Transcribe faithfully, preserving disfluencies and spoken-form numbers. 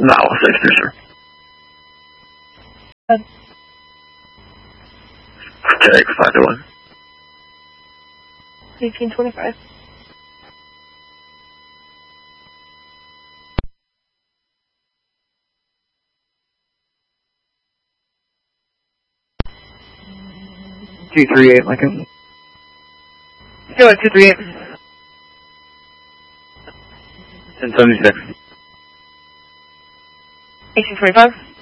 No, six two, sir. Uh, Take five to one. eighteen twenty-five. two three eight, Lincoln. Go ahead, two three eight. ten seventy-six. eighteen twenty-five.